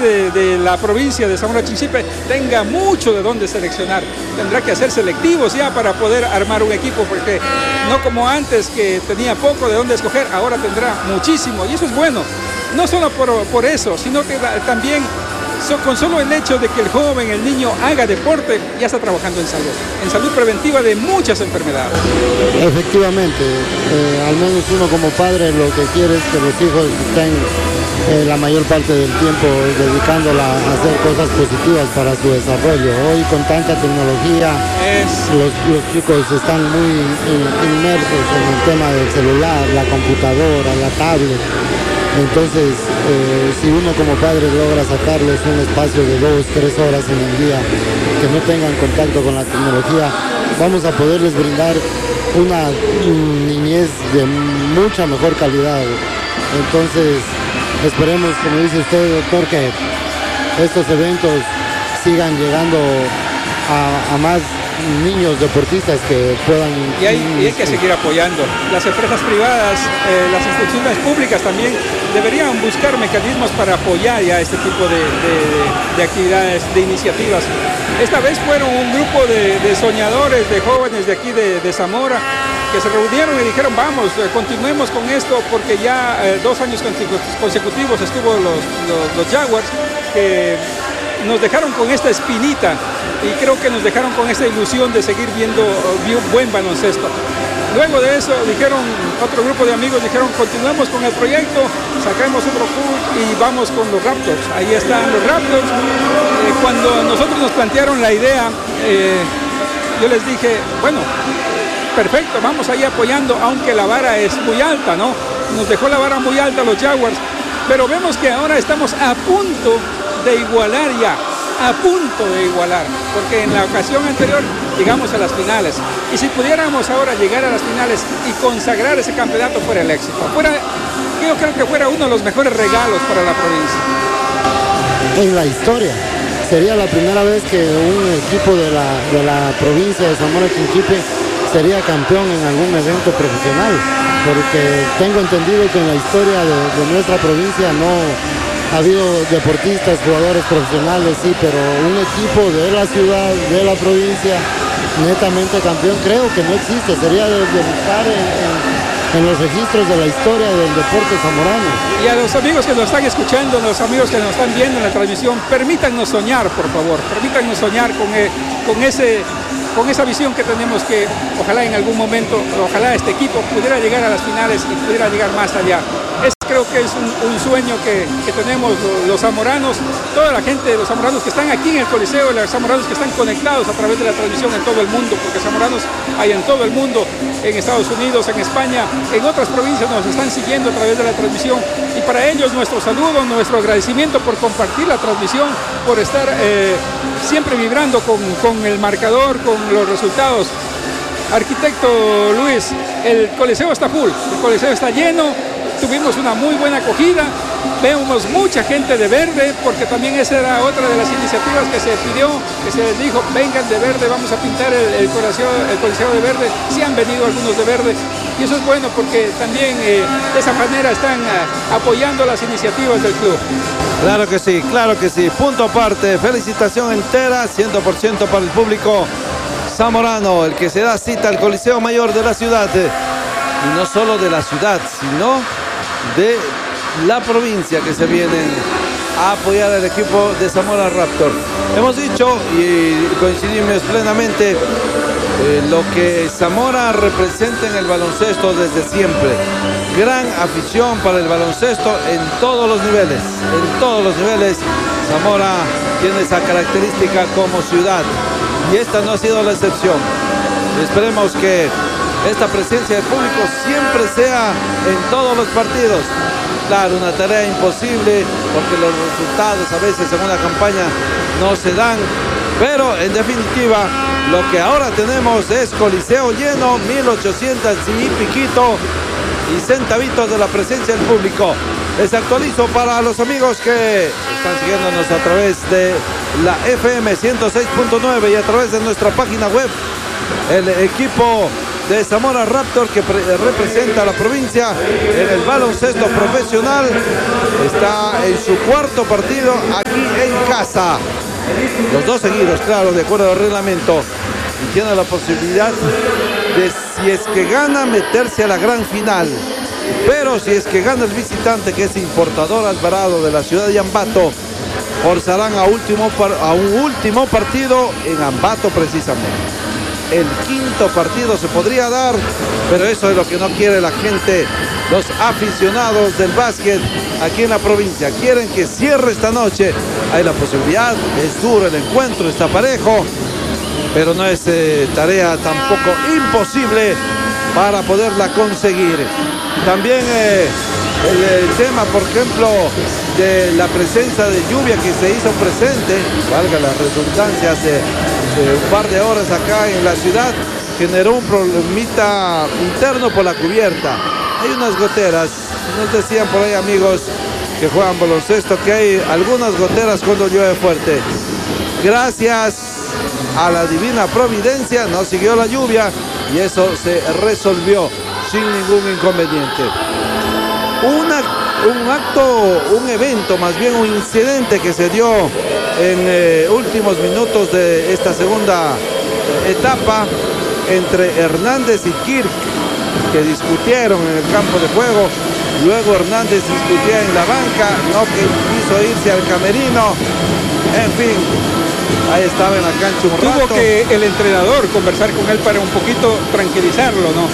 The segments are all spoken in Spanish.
de la provincia de Zamora Chinchipe tenga mucho de dónde seleccionar. Tendrá que hacer selectivos ya para poder armar un equipo, porque no como antes que tenía poco de dónde escoger, ahora tendrá muchísimo, y eso es bueno. No solo por eso, sino que también con solo el hecho de que el joven, el niño haga deporte, ya está trabajando en salud preventiva de muchas enfermedades. Efectivamente, al menos uno como padre lo que quiere es que los hijos estén la mayor parte del tiempo dedicándola a hacer cosas positivas para su desarrollo. Hoy con tanta tecnología, los chicos están muy inmersos en el tema del celular, la computadora, la tablet. Entonces, si uno como padre logra sacarles un espacio de 2-3 horas en el día que no tengan contacto con la tecnología, vamos a poderles brindar una niñez de mucha mejor calidad. Entonces, esperemos, como dice usted, doctor, que estos eventos sigan llegando a más niños deportistas que puedan... Y hay que seguir apoyando. Las empresas privadas, las instituciones públicas también deberían buscar mecanismos para apoyar ya este tipo de actividades, de iniciativas. Esta vez fueron un grupo de soñadores, de jóvenes de aquí de Zamora, que se reunieron y dijeron, vamos, continuemos con esto, porque ya 2 años consecutivos estuvo los Jaguars, que nos dejaron con esta espinita, y creo que nos dejaron con esta ilusión de seguir viendo buen baloncesto. Luego de eso dijeron, otro grupo de amigos dijeron, continuemos con el proyecto, sacamos otro club y vamos con los Raptors. Ahí están los Raptors. Cuando nosotros nos plantearon la idea, yo les dije, bueno, perfecto, vamos ahí apoyando, aunque la vara es muy alta, ¿no? Nos dejó la vara muy alta los Jaguars, pero vemos que ahora estamos a punto de igualar ya. A punto de igualar, porque en la ocasión anterior llegamos a las finales, y si pudiéramos ahora llegar a las finales y consagrar ese campeonato fuera el éxito, yo creo que fuera uno de los mejores regalos para la provincia. En la historia, sería la primera vez que un equipo de la provincia de Zamora Chinchipe sería campeón en algún evento profesional, porque tengo entendido que en la historia de nuestra provincia no... Ha habido deportistas, jugadores profesionales, sí, pero un equipo de la ciudad, de la provincia, netamente campeón, creo que no existe. Sería de buscar en los registros de la historia del deporte zamorano. Y a los amigos que nos están escuchando, los amigos que nos están viendo en la transmisión, permítannos soñar, por favor. Permítannos soñar con esa visión que tenemos, que ojalá en algún momento, ojalá este equipo pudiera llegar a las finales y pudiera llegar más allá. Creo que es un sueño que tenemos los zamoranos, toda la gente, los zamoranos que están aquí en el Coliseo, los zamoranos que están conectados a través de la transmisión en todo el mundo, porque zamoranos hay en todo el mundo, en Estados Unidos, en España, en otras provincias nos están siguiendo a través de la transmisión, y para ellos nuestro saludo, nuestro agradecimiento por compartir la transmisión, por estar siempre vibrando con el marcador, con los resultados. Arquitecto Luis, el Coliseo está full, el Coliseo está lleno. Tuvimos una muy buena acogida, vemos mucha gente de verde, porque también esa era otra de las iniciativas que se pidió, que se les dijo, vengan de verde, vamos a pintar el Coliseo de verde. Sí han venido algunos de verde, y eso es bueno, porque también de esa manera están apoyando las iniciativas del club. Claro que sí, punto aparte, felicitación entera, 100% para el público zamorano, el que se da cita al Coliseo Mayor de la ciudad, y no solo de la ciudad, sino de la provincia, que se vienen a apoyar al equipo de Zamora Raptor. Hemos dicho y coincidimos plenamente lo que Zamora representa en el baloncesto desde siempre. Gran afición para el baloncesto en todos los niveles. En todos los niveles Zamora tiene esa característica como ciudad, y esta no ha sido la excepción. Esperemos que esta presencia del público siempre sea en todos los partidos. Claro, una tarea imposible, porque los resultados a veces en una campaña no se dan, pero en definitiva lo que ahora tenemos es Coliseo lleno, 1800 y piquito y centavitos de la presencia del público. Les actualizo para los amigos que están siguiéndonos a través de la FM 106.9 y a través de nuestra página web. El equipo de Zamora Raptor, que representa a la provincia en el baloncesto profesional. Está en su cuarto partido aquí en casa. Los 2 seguidos, claro, de acuerdo al reglamento. Y tiene la posibilidad de, si es que gana, meterse a la gran final. Pero si es que gana el visitante, que es Importador Alvarado de la ciudad de Ambato, forzarán a un último partido en Ambato precisamente. El quinto partido se podría dar, pero eso es lo que no quiere la gente, los aficionados del básquet aquí en la provincia. Quieren que cierre esta noche. Hay la posibilidad, es duro el encuentro, está parejo, pero no es tarea tampoco imposible para poderla conseguir. También el tema, por ejemplo, de la presencia de lluvia que se hizo presente, valga la redundancia, hace un par de horas acá en la ciudad, generó un problemita interno por la cubierta. Hay unas goteras, nos decían por ahí amigos que juegan baloncesto, que hay algunas goteras cuando llueve fuerte. Gracias a la divina providencia no siguió la lluvia y eso se resolvió sin ningún inconveniente. Un evento, más bien un incidente que se dio en últimos minutos de esta segunda etapa entre Hernández y Kirk, que discutieron en el campo de juego. Luego Hernández discutía en la banca, no que quiso irse al camerino. En fin, ahí estaba en la cancha un rato. Tuvo que el entrenador conversar con él para un poquito tranquilizarlo, ¿no?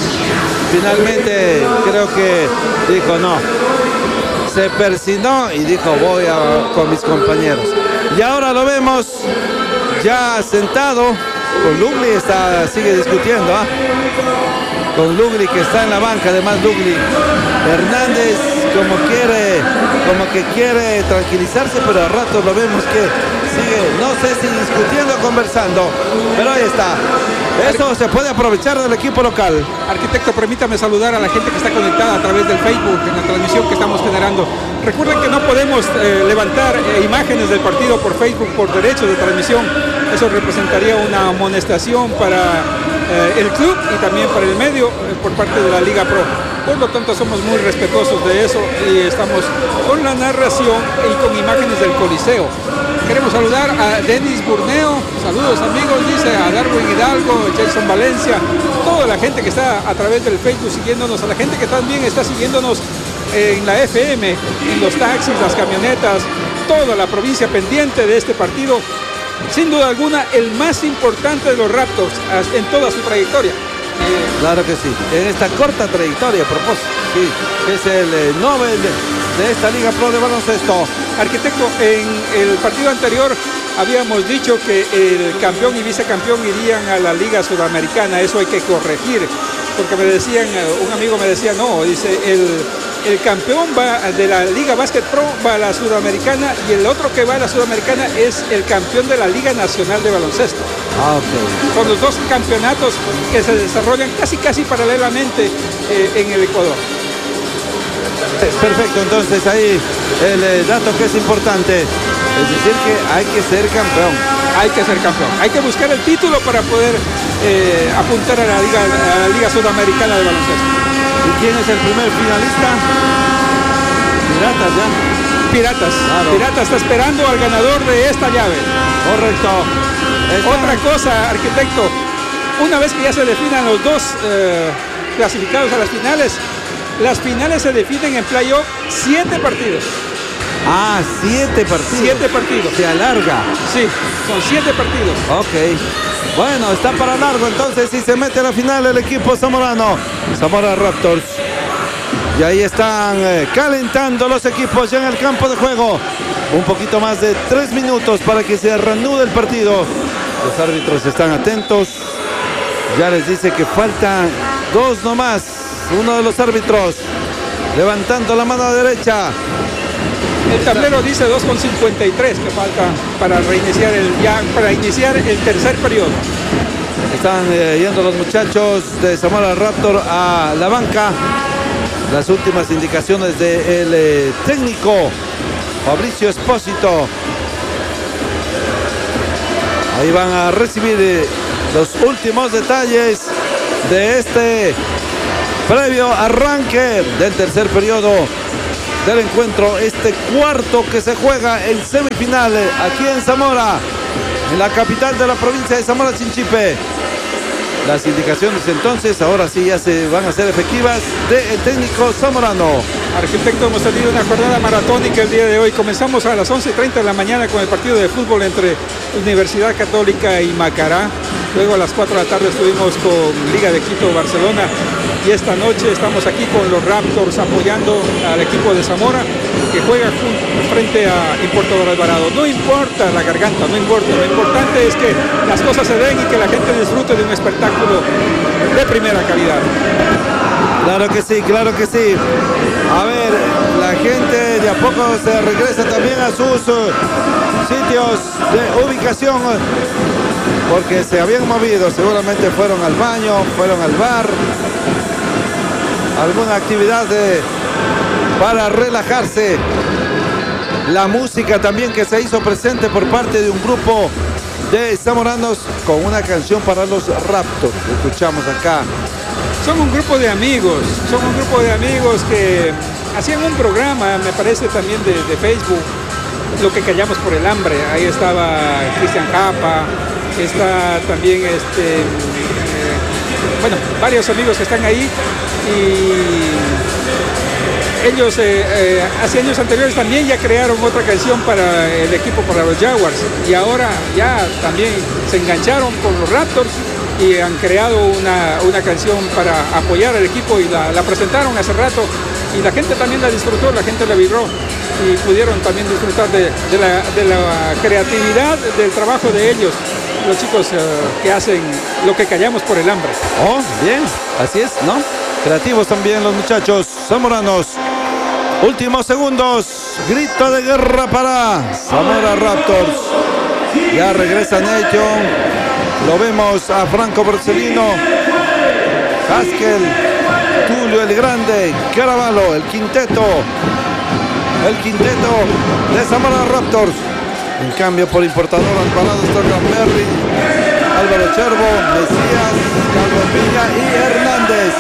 Finalmente creo que dijo no. Se persinó y dijo voy con mis compañeros. Y ahora lo vemos ya sentado. Con Lugli sigue discutiendo. Con Lugli, que está en la banca. Además Lugli, Hernández como que quiere tranquilizarse, pero a ratos lo vemos que sigue, no sé si discutiendo o conversando, pero ahí está. Eso se puede aprovechar del equipo local. Arquitecto, permítame saludar a la gente que está conectada a través del Facebook en la transmisión que estamos generando. Recuerden que no podemos levantar imágenes del partido por Facebook por derechos de transmisión. Eso representaría una amonestación para el club y también para el medio por parte de la Liga Pro. Por lo tanto, somos muy respetuosos de eso y estamos con la narración y con imágenes del Coliseo. Queremos saludar a Denis Burneo, saludos amigos, dice, a Darwin Hidalgo, Jason Valencia, toda la gente que está a través del Facebook siguiéndonos, a la gente que también está siguiéndonos en la FM, en los taxis, las camionetas, toda la provincia pendiente de este partido. Sin duda alguna, el más importante de los Raptors en toda su trayectoria. Claro que sí, en esta corta trayectoria, a propósito, sí, es el Nobel de esta Liga Pro de baloncesto. Arquitecto, en el partido anterior habíamos dicho que el campeón y vicecampeón irían a la Liga Sudamericana. Eso hay que corregir, porque me decían, un amigo me decía, no, dice, el campeón va de la Liga Básquet Pro va a la Sudamericana y el otro que va a la Sudamericana es el campeón de la Liga Nacional de Baloncesto. Okay. Son los dos campeonatos que se desarrollan casi paralelamente en el Ecuador. Perfecto, entonces ahí el dato que es importante, es decir que hay que ser campeón. Hay que ser campeón, hay que buscar el título para poder apuntar a la Liga Sudamericana de Baloncesto. ¿Y quién es el primer finalista? Piratas ya. Piratas, claro. Piratas está esperando al ganador de esta llave. Correcto. Otra cosa, arquitecto, una vez que ya se definan los dos clasificados a las finales se definen en playoff 7 partidos. 7 partidos. 7 partidos. Se alarga. Sí, son 7 partidos. Ok. Bueno, está para largo entonces y se mete a la final el equipo zamorano. Zamora Raptors. Y ahí están calentando los equipos ya en el campo de juego. Un poquito más de 3 minutos para que se reanude el partido. Los árbitros están atentos. Ya les dice que faltan 2 nomás. Uno de los árbitros levantando la mano derecha. El tablero dice 2:53 que falta para iniciar el tercer periodo. Están yendo los muchachos de Zamora Raptor a la banca. Las últimas indicaciones del técnico Fabricio Espósito. Ahí van a recibir los últimos detalles de este previo arranque del tercer periodo del encuentro, este cuarto que se juega en semifinal aquí en Zamora, en la capital de la provincia de Zamora Chinchipe. Las indicaciones entonces ahora sí ya se van a hacer efectivas del técnico zamorano. Arquitecto, hemos tenido una jornada maratónica el día de hoy. Comenzamos a las 11:30 de la mañana con el partido de fútbol entre Universidad Católica y Macará. Luego a las 4 de la tarde estuvimos con Liga de Quito Barcelona. Y esta noche estamos aquí con los Raptors apoyando al equipo de Zamora que juega frente a Importador Alvarado. No importa la garganta, no importa. Lo importante es que las cosas se den y que la gente disfrute de un espectáculo de primera calidad. Claro que sí, claro que sí. A ver, la gente de a poco se regresa también a sus sitios de ubicación porque se habían movido, seguramente fueron al baño, fueron al bar, alguna actividad para relajarse. La música también que se hizo presente por parte de un grupo de zamoranos con una canción para los Raptors. Escuchamos acá. Son un grupo de amigos que hacían un programa, me parece también de Facebook, Lo que callamos por el hambre. Ahí estaba Cristian Japa, está también varios amigos que están ahí, y ellos hace años anteriores también ya crearon otra canción para el equipo, para los Jaguars, y ahora ya también se engancharon con los Raptors y han creado una canción para apoyar al equipo y la presentaron hace rato y la gente también la disfrutó, la gente la vibró y pudieron también disfrutar de la creatividad del trabajo de ellos, los chicos que hacen Lo que callamos por el hambre. Oh, bien, así es, ¿no? Creativos también los muchachos zamoranos. Últimos segundos, grito de guerra para Zamora Raptors. Ya regresa Nation. Lo vemos a Franco Borsellino, Haskell, Tulio el Grande, Caraballo, el quinteto de Zamora Raptors. En cambio, por Importador Alvarado está Granberry, Álvaro Cherbo, Mesías, Carlos Piña y Hernández.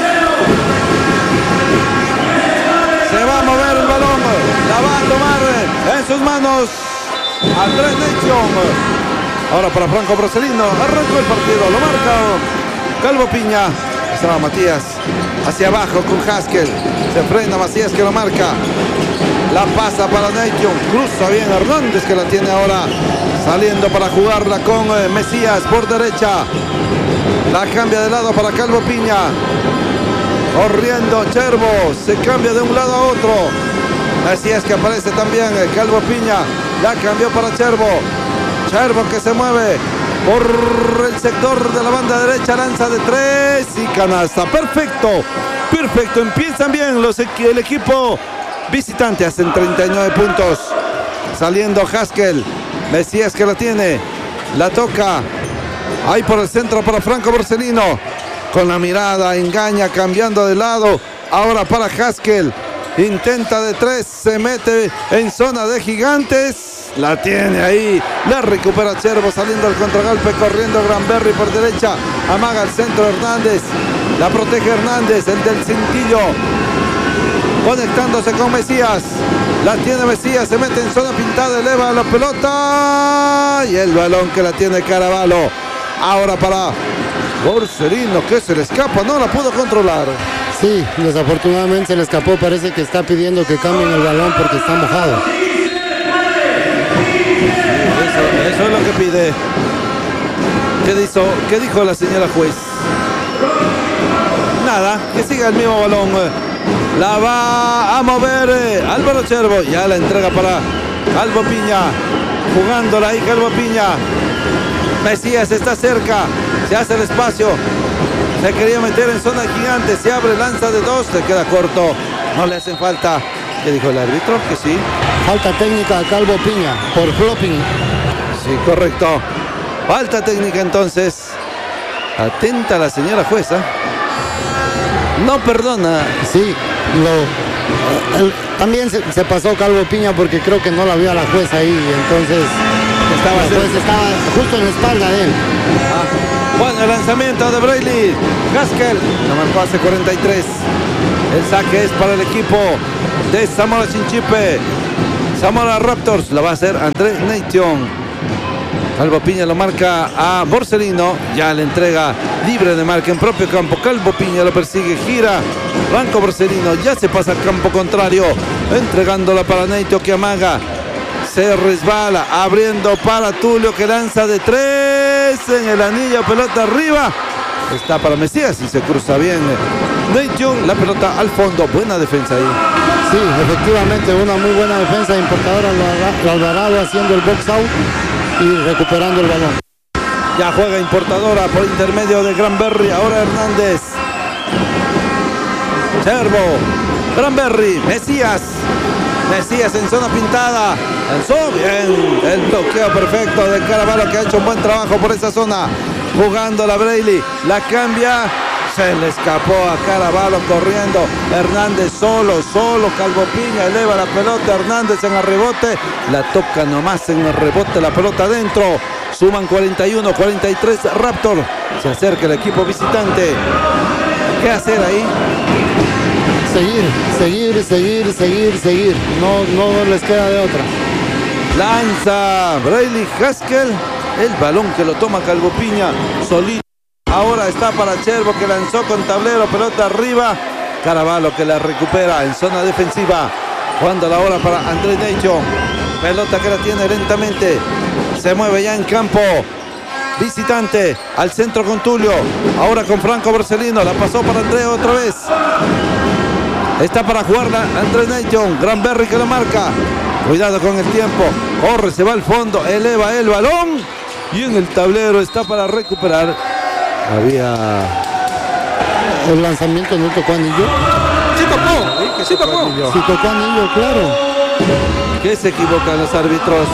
Se va a mover el balón, la va a tomar en sus manos Andrés Nation. Ahora para Franco Borsellino, arrancó el partido, lo marca Calvo Piña. Estaba Matías hacia abajo con Haskell, se frena Macías que lo marca. La pasa para Nation, cruza bien Hernández que la tiene ahora saliendo para jugarla con Mesías por derecha. La cambia de lado para Calvo Piña. Corriendo Cherbo, se cambia de un lado a otro. Mesías que aparece también, Calvo Piña la cambió para Cherbo. Cherbo que se mueve por el sector de la banda derecha, lanza de 3 y canasta. Perfecto, perfecto. Empiezan bien el equipo visitante, hacen 39 puntos. Saliendo Haskell, Mesías que la tiene, la toca. Ahí por el centro para Franco Borsellino. Con la mirada engaña, cambiando de lado. Ahora para Haskell. Intenta de 3, se mete en zona de gigantes. La tiene ahí, la recupera Cherbo saliendo al contragolpe, corriendo Granberry por derecha. Amaga el centro Hernández. La protege Hernández, el del cintillo. Conectándose con Mesías. La tiene Mesías, se mete en zona pintada, eleva la pelota. Y el balón que la tiene Caraballo. Ahora para Borsellino, que se le escapa, no la pudo controlar. Sí, desafortunadamente se le escapó, parece que está pidiendo que cambien el balón porque está mojado. Eso es lo que pide. ¿Qué dijo la señora juez? Nada, que siga el mismo balón. La va a mover Álvaro Cherbo. Ya la entrega para Calvo Piña. Jugándola ahí Calvo Piña. Mesías está cerca. Se hace el espacio. Se quería meter en zona gigante. Se abre, lanza de 2. Le queda corto. No le hacen falta. ¿Qué dijo el árbitro? Que sí. Falta técnica a Calvo Piña por flopping. Sí, correcto. Falta técnica entonces. Atenta la señora jueza. No perdona. Sí, también se pasó Calvo Piña porque creo que no la vio a la jueza ahí. Entonces Estaba justo en la espalda de él. Bueno, el lanzamiento de Brayley Haskell lo marcó hace 43. El saque es para el equipo de Zamora Chinchipe. Zamora Raptors la va a hacer André Nation. Calvo Piña lo marca a Borsellino. Ya le entrega libre de marca en propio campo. Calvo Piña lo persigue, gira. Franco Borsellino ya se pasa al campo contrario. Entregándola para Neito que amaga. Se resbala, abriendo para Tulio que lanza de 3 en el anillo, pelota arriba. Está para Mesías y se cruza bien Nation, la pelota al fondo. Buena defensa ahí. Sí, efectivamente, una muy buena defensa de Importadora Alvarado haciendo el box out y recuperando el balón. Ya juega Importadora por intermedio de Granberry. Ahora Hernández. Cherbo. Granberry. Mesías en zona pintada. Lanzó bien. El bloqueo perfecto de Caravalo que ha hecho un buen trabajo por esa zona. Jugando la Brayley. La cambia. Se le escapó a Caravalo corriendo. Hernández solo. Calvo Piña eleva la pelota. Hernández en el rebote. La toca nomás en el rebote. La pelota adentro. Suman 41-43 Raptor. Se acerca el equipo visitante. ¿Qué hacer ahí? Seguir. No les queda de otra. Lanza Brayley Haskell. El balón que lo toma Calvo Piña solito. Ahora está para Cherbo que lanzó con tablero. Pelota arriba. Caravalo que la recupera en zona defensiva. Jugando la hora para Andrés Nation. Pelota que la tiene lentamente. Se mueve ya en campo. Visitante al centro con Tulio. Ahora con Franco Borsellino. La pasó para Andrés otra vez. Está para jugarla Andrés Nation. Granberry que lo marca. Cuidado con el tiempo. Corre, se va al fondo. Eleva el balón. Y en el tablero está para recuperar. Había... El lanzamiento no tocó anillo. Sí tocó. Sí tocó anillo, claro. ¿Qué se equivocan los árbitros?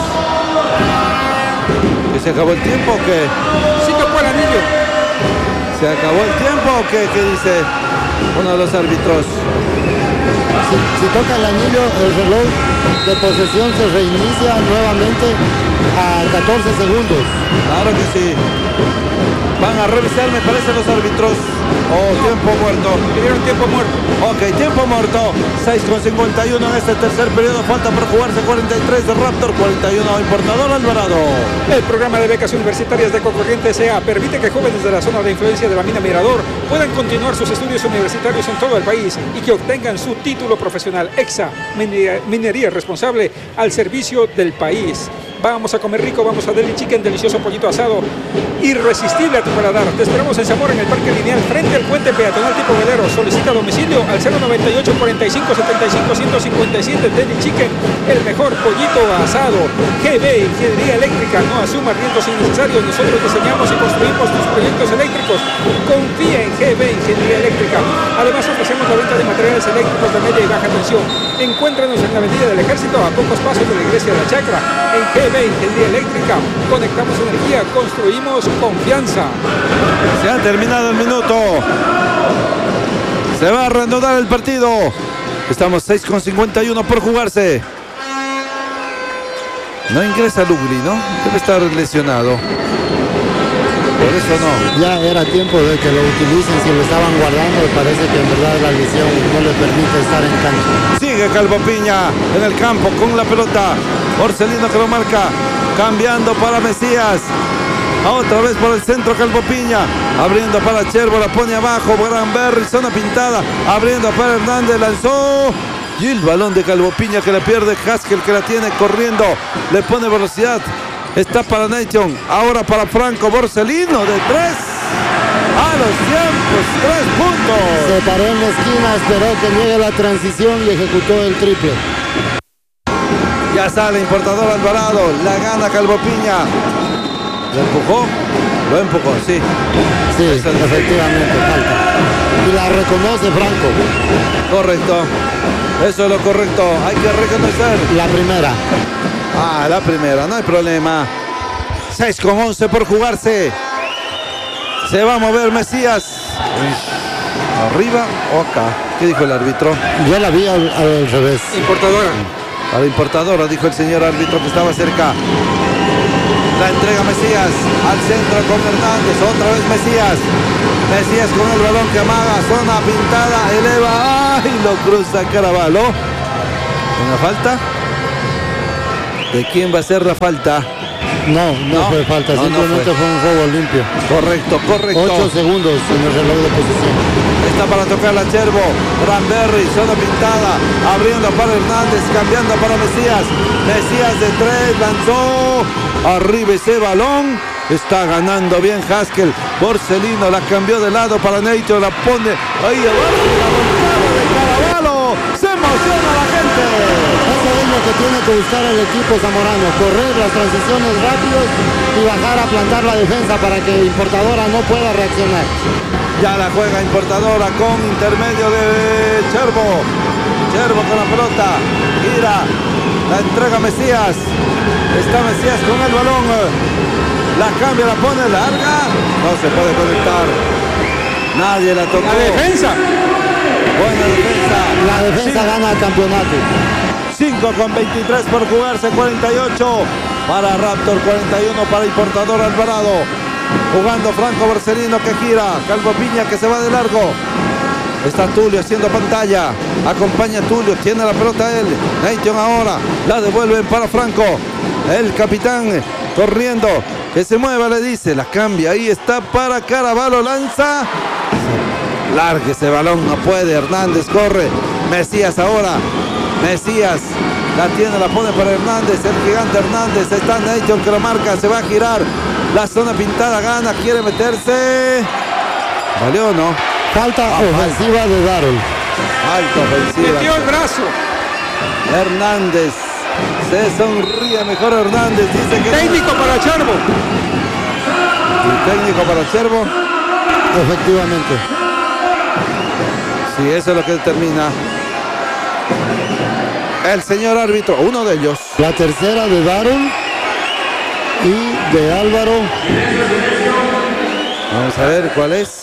¿Que se acabó el tiempo o qué? Sí tocó el anillo. ¿Se acabó el tiempo o qué? ¿Qué dice uno de los árbitros? Si toca el anillo, el reloj de posesión se reinicia nuevamente a 14 segundos. Claro que sí. Van a revisar, me parece, los árbitros. Tiempo muerto. Pidieron tiempo muerto. Ok, tiempo muerto. 6:51 en este tercer periodo. Falta por jugarse 43 de Raptor, 41 Importador Alvarado. El programa de becas universitarias de Ecocorriente S.A. permite que jóvenes de la zona de influencia de la mina Mirador puedan continuar sus estudios universitarios en todo el país y que obtengan su título profesional. EXA, minería responsable al servicio del país. Vamos a comer rico, vamos a Deli Chicken, delicioso pollito asado, irresistible a tu paladar. Te esperamos en Zamora, en el Parque Lineal, frente al puente peatonal tipo velero. Solicita domicilio al 098 45 75 157. Deli Chicken, el mejor pollito asado. GB, Ingeniería Eléctrica, no asuma riesgos innecesarios. Nosotros diseñamos y construimos tus proyectos eléctricos. Confía en GB, Ingeniería Eléctrica. Además ofrecemos la venta de materiales eléctricos de media y baja tensión. Encuéntranos en la Avenida del Ejército, a pocos pasos de la Iglesia de la Chacra. En GB, Ingeniería Eléctrica, conectamos energía, construimos confianza. Se ha terminado el minuto. Se va a reanudar el partido. Estamos 6:51 por jugarse. No ingresa Lugli, ¿no? Debe estar lesionado. Por eso no. Ya era tiempo de que lo utilicen. Si lo estaban guardando, parece que en verdad la lesión no le permite estar en cancha. Sigue Calvo Piña en el campo con la pelota. Borsellino que lo marca. Cambiando para Mesías. Otra vez por el centro Calvo Piña. Abriendo para Cherbo. La pone abajo. Granberry. Zona pintada. Abriendo para Hernández. Lanzó. Y el balón de Calvo Piña que le pierde Haskell, que la tiene corriendo. Le pone velocidad. Está para Nation. Ahora para Franco Borsellino de 3. A los tiempos. 3 puntos. Se paró en la esquina. Esperó que llegue la transición y ejecutó el triple. Ya sale Importador Alvarado. La gana Calvo Piña. ¿Lo empujó? Lo empujó, sí. Sí, efectivamente, falta. Y la reconoce Franco. Correcto. Eso es lo correcto. Hay que reconocer. La primera. La primera, no hay problema. 6:11 por jugarse. Se va a mover Mesías. ¿Arriba o acá? ¿Qué dijo el árbitro? Yo la vi al revés. Importadora. A la Importadora, dijo el señor árbitro que estaba cerca. La entrega Mesías al centro con Hernández. Otra vez Mesías. Mesías con el balón que amaga. Zona pintada. Eleva. ¡Ay! Lo cruza Caraballo. ¿Una falta? ¿De quién va a ser la falta? No fue falta, simplemente fue un juego limpio. Correcto. 8 segundos en el reloj de posición. Está para tocar la Cherbo. Ramberry, zona pintada. Abriendo para Hernández, cambiando para Mesías. Mesías de 3, lanzó. Arriba ese balón. Está ganando bien Haskell. Borselino la cambió de lado para Neito. La pone ahí abajo. La volcada de Caraballo. Se emociona la gente. Eso es lo que tiene que buscar el equipo zamorano. Correr las transiciones rápidas y bajar a plantar la defensa para que Importadora no pueda reaccionar. Ya la juega Importadora con intermedio de Cherbo. Cherbo con la pelota. Gira. La entrega Mesías. Está Mesías con el balón. La cambia, la pone larga. No se puede conectar. Nadie la tocó. La defensa. Buena defensa. La defensa gana el campeonato. 5 con 23 por jugarse. 48 para Raptor. 41 para Importador Alvarado. Jugando Franco Borselino que gira. Calvo Piña que se va de largo. Está Tulio haciendo pantalla. Acompaña a Tulio. Tiene la pelota él. Nation ahora. La devuelven para Franco. El capitán corriendo. Que se mueva, le dice. La cambia. Ahí está para Caraballo. Lanza. Largue ese balón. No puede. Hernández corre. Mesías ahora. Mesías. La tiene, la pone para Hernández. El gigante Hernández. Está Nation que lo marca. Se va a girar. La zona pintada gana. Quiere meterse. ¿Valió o no? Falta ofensiva de Darrell. Alta ofensiva. Metió el brazo. Hernández. Se sonríe mejor Hernández. Dice que Técnico para Cherbo. ¿Y técnico para Cherbo? Efectivamente. Sí, eso es lo que determina el señor árbitro. Uno de ellos. La tercera de Darrell y de Álvaro. Vamos a ver cuál es.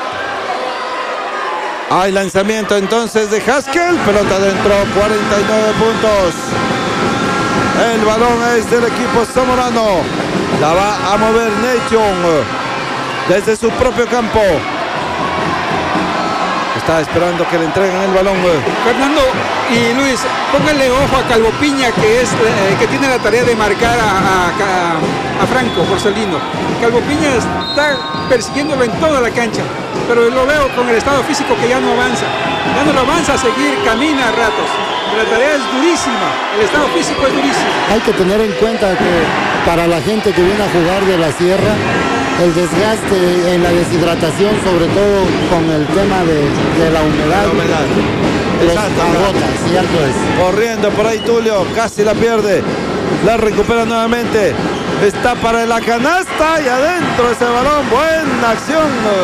Hay lanzamiento entonces de Haskell. Pelota adentro, 49 puntos. El balón es del equipo zamorano. La va a mover Nation desde su propio campo. Está esperando que le entreguen el balón. Fernando y Luis, pónganle ojo a Calvo Piña, que tiene la tarea de marcar a Franco Borselino. Calvo Piña está persiguiéndolo en toda la cancha, pero lo veo con el estado físico que ya no avanza. Ya no lo avanza a seguir, camina a ratos. La tarea es durísima, el estado físico es durísimo. Hay que tener en cuenta que para la gente que viene a jugar de la sierra, el desgaste en la deshidratación, sobre todo con el tema de la humedad, los agota, cierto es. Corriendo por ahí Tulio, casi la pierde. La recupera nuevamente. Está para la canasta y adentro ese balón. Buena acción.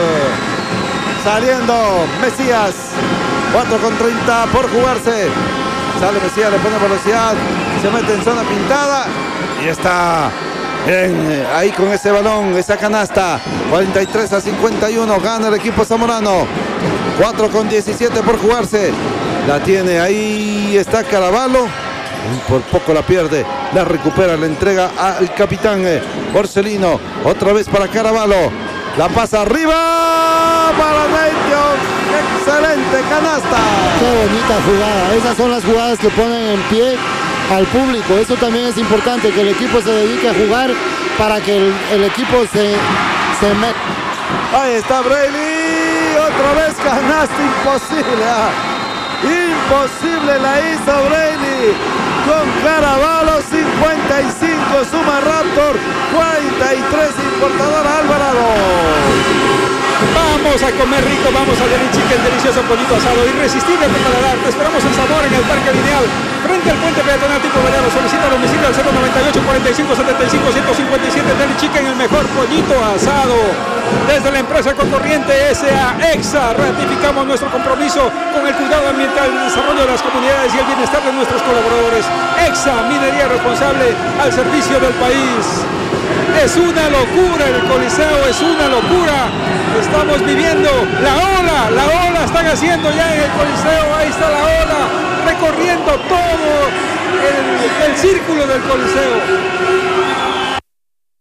Saliendo Mesías. 4 con 30 por jugarse. Sale Mesías, le pone velocidad. Se mete en zona pintada. Y está bien ahí con ese balón, esa canasta. 43 a 51. Gana el equipo zamorano. 4 con 17 por jugarse. La tiene ahí. Está Caraballo. Por poco la pierde. La recupera, la entrega al capitán Borselino. Otra vez para Caraballo. La pasa arriba para Nation. Excelente canasta. Qué bonita jugada. Esas son las jugadas que ponen en pie al público. Eso también es importante, que el equipo se dedique a jugar para que el equipo se meta. Ahí está Braille. Otra vez canasta imposible. Imposible la hizo Braille. Con Caraballo, 55 suma Raptor, 43 Importador Alvarado. Vamos a comer rico, vamos a Deli Chicken, delicioso pollito asado, irresistible de paladar. Te esperamos en Sabor en el Parque Lineal, frente al puente peatonal tipo Valero. Solicita domicilio al 098 45 75 157. Deli Chicken, el mejor pollito asado. Desde la empresa concorriente SA EXA ratificamos nuestro compromiso con el cuidado ambiental, el desarrollo de las comunidades y el bienestar de nuestros colaboradores. EXA, minería responsable al servicio del país. Es una locura el Coliseo, es una locura. Estamos viviendo la ola están haciendo ya en el Coliseo. Ahí está la ola recorriendo todo el círculo del Coliseo.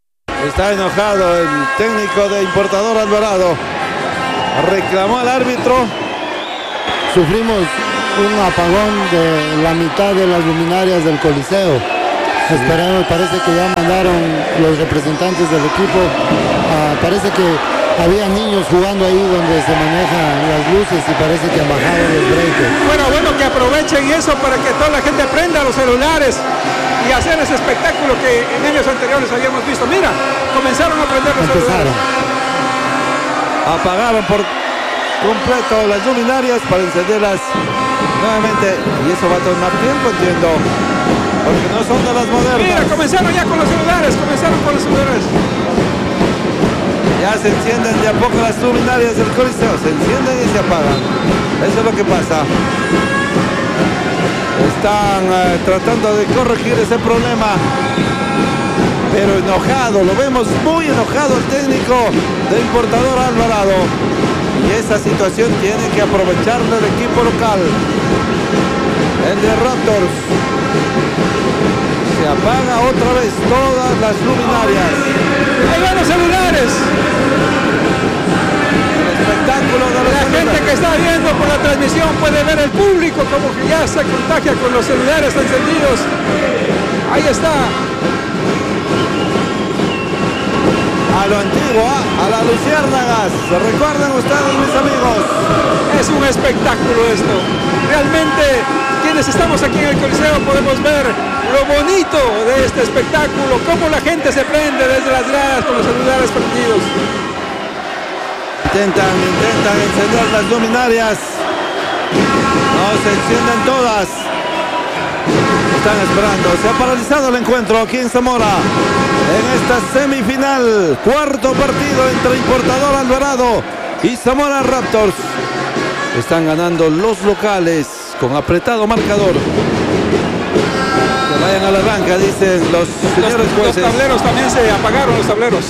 Está enojado el técnico de Importador Alvarado. Reclamó al árbitro. Sufrimos un apagón de la mitad de las luminarias del Coliseo. Esperemos, parece que ya mandaron los representantes del equipo. Parece que había niños jugando ahí donde se manejan las luces y parece que han bajado los breakers. Bueno, que aprovechen eso para que toda la gente prenda los celulares y hacer ese espectáculo que en años anteriores habíamos visto. Mira, comenzaron a prender los celulares. Apagaron por completo las luminarias para encenderlas nuevamente, y eso va a tomar tiempo, entiendo, porque no son de las modernas. Mira, comenzaron ya con los celulares, Ya se encienden de a poco las luminarias del Coliseo, se encienden y se apagan. Eso es lo que pasa. Están tratando de corregir ese problema, pero enojado, lo vemos muy enojado el técnico de Importador Alvarado. Y esa situación tiene que aprovecharle el equipo local, el de Raptors. Se apaga otra vez todas las luminarias. Ahí van los celulares. El espectáculo de la gente que está viendo por la transmisión puede ver el público como que ya se contagia con los celulares encendidos. Ahí está. A lo antiguo, a la luciérnagas. Recuerden ustedes, mis amigos. Es un espectáculo esto. Realmente, quienes estamos aquí en el Coliseo podemos ver lo bonito de este espectáculo, cómo la gente se prende desde las gradas con los celulares prendidos. Intentan encender las luminarias. No se encienden todas. Están esperando. Se ha paralizado el encuentro aquí en Zamora. En esta semifinal, cuarto partido entre Importador Alvarado y Zamora Raptors. Están ganando los locales con apretado marcador. Que vayan a la banca, dicen los señores jueces. Los tableros también se apagaron, los tableros.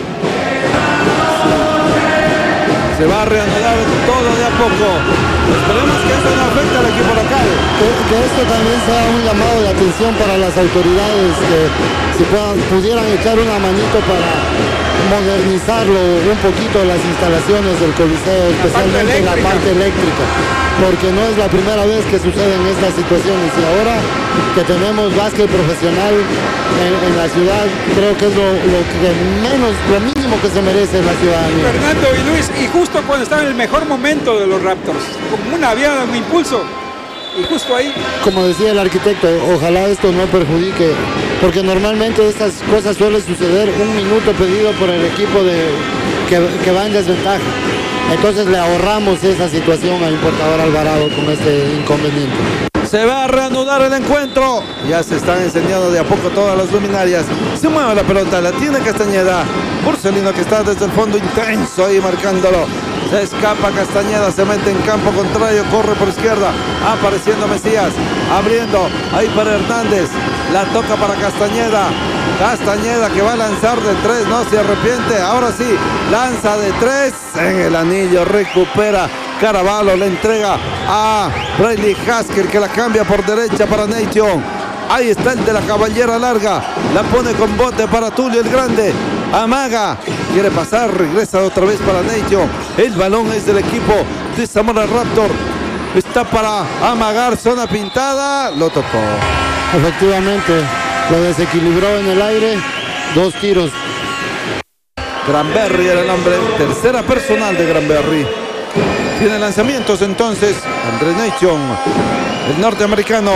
Se va a reanudar todo de a poco. Esperemos que esto no afecte al equipo local. Que esto también sea un llamado de atención para las autoridades, que si pudieran echar una manito para modernizarlo un poquito las instalaciones del Coliseo, especialmente la parte eléctrica, porque no es la primera vez que suceden estas situaciones, y ahora que tenemos básquet profesional en la ciudad, creo que es lo mínimo que se merece la ciudadanía. Fernando y Luis, y justo cuando estaba en el mejor momento de los Raptors, como había un impulso, y justo ahí. Como decía el arquitecto, ojalá esto no perjudique, porque normalmente estas cosas suelen suceder un minuto pedido por el equipo que va en desventaja. Entonces le ahorramos esa situación al Importador Alvarado con este inconveniente. Se va a reanudar el encuentro. Ya se están encendiendo de a poco todas las luminarias. Se mueve la pelota, la tiene Castañeda. Porcelino, que está desde el fondo intenso ahí marcándolo. Se escapa Castañeda, se mete en campo contrario, corre por izquierda, apareciendo Mesías, abriendo ahí para Hernández, la toca para Castañeda. Castañeda, que va a lanzar de tres, no se arrepiente, ahora sí, lanza de tres en el anillo, recupera Caraballo, le entrega a Bradley Haskell, que la cambia por derecha para Nation. Ahí está el de la caballera larga, la pone con bote para Tulio el Grande. Amaga, quiere pasar, regresa otra vez para Nation. El balón es del equipo de Zamora Raptor. Está para amagar, zona pintada, lo tocó. Efectivamente, lo desequilibró en el aire, 2 tiros. Granberry era el hombre, tercera personal de Granberry. Tiene lanzamientos entonces André Nation, el norteamericano.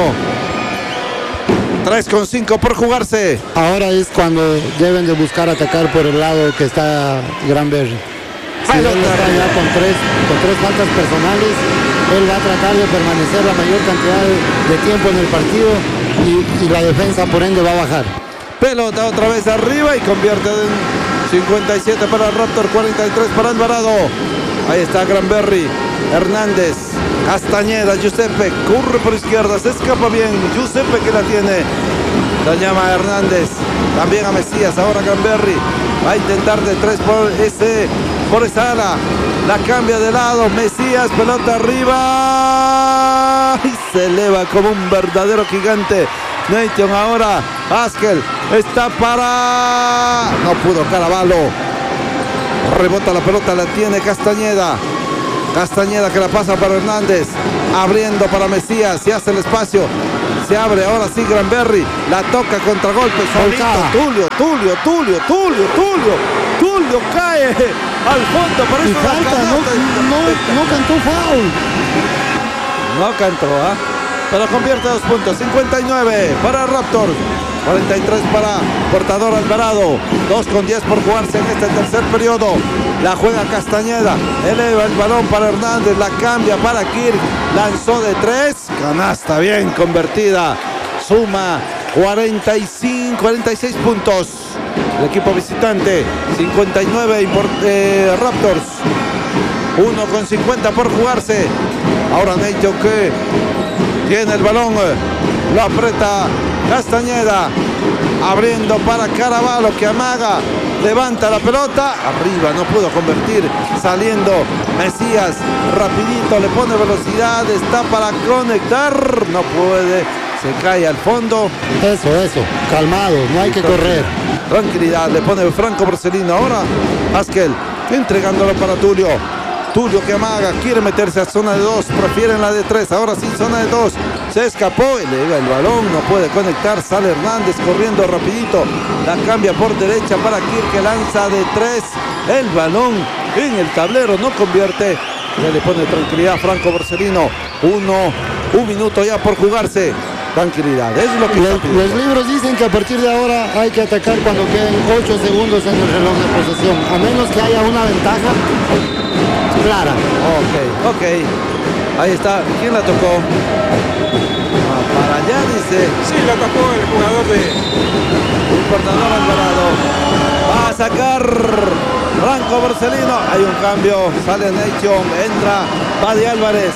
3,5 por jugarse. Ahora es cuando deben de buscar atacar por el lado que está Granberry. Si él está ya con tres faltas personales, él va a tratar de permanecer la mayor cantidad de tiempo en el partido y la defensa por ende va a bajar. Pelota otra vez arriba y convierte en 57 para Raptor, 43 para Alvarado. Ahí está Granberry, Hernández, Castañeda, Giuseppe, corre por izquierda, se escapa bien, Giuseppe que la tiene, la llama Hernández, también a Mesías, ahora Granberry, va a intentar de tres por esa ala, la cambia de lado, Mesías, pelota arriba, y se eleva como un verdadero gigante, Nation ahora. Haskell está para... No pudo Caraballo. Rebota la pelota, la tiene Castañeda. Castañeda que la pasa para Hernández. Abriendo para Mesías. Se hace el espacio. Se abre ahora sí Granberry. La toca contragolpe. Solito. Tulio cae al fondo. Por eso falta, no cantó foul. No cantó, ¿ah? Pero convierte 2 puntos. 59 para Raptors. 43 para Portador Alvarado. 2:10 por jugarse en este tercer periodo. La juega Castañeda. Eleva el balón para Hernández. La cambia para Kirk. Lanzó de 3. Canasta bien convertida. Suma 46 puntos. El equipo visitante. 59 Raptors. 1:50 por jugarse. Ahora Nation que tiene el balón. Lo aprieta Castañeda. Abriendo para Caraballo que amaga. Levanta la pelota. Arriba no pudo convertir. Saliendo Mesías. Rapidito le pone velocidad. Está para conectar. No puede. Se cae al fondo. Eso. Calmado. No hay que correr. Tranquilidad. Le pone Franco Borsellino. Ahora Haskell entregándolo para Tulio. Tulio que amaga, quiere meterse a zona de 2, prefieren la de 3, ahora sí zona de 2, se escapó, eleva el balón, no puede conectar, sale Hernández corriendo rapidito, la cambia por derecha para Kirk que lanza de 3, el balón en el tablero, no convierte, ya le pone tranquilidad Franco Borsellino, un minuto ya por jugarse. Tranquilidad, es lo que los libros dicen que a partir de ahora hay que atacar cuando queden 8 segundos en el reloj de posesión, a menos que haya una ventaja clara. Ok. Ahí está. ¿Quién la tocó? Para allá dice. Sí, la tocó el jugador de Portador Alvarado. Va a sacar Franco Borsellino. Hay un cambio. Sale Nation. Entra Buddy Álvarez.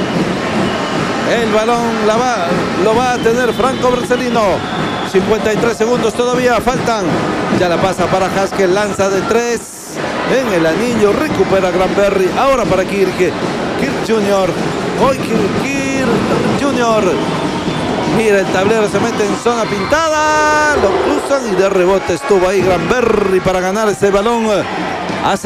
El balón lo va a tener Franco Borsellino. 53 segundos todavía faltan. Ya la pasa para Haskell. Lanza de 3. En el anillo recupera Granberry. Ahora para Kirk Jr. Hoy Kirk Jr. Mira el tablero, se mete en zona pintada. Lo cruzan y de rebote estuvo ahí Granberry para ganar ese balón. Hace